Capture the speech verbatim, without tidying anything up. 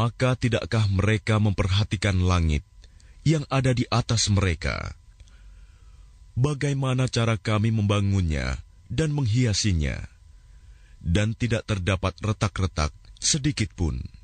Maka tidakkah mereka memperhatikan langit yang ada di atas mereka? Bagaimana cara kami membangunnya dan menghiasinya, dan tidak terdapat retak-retak sedikit pun.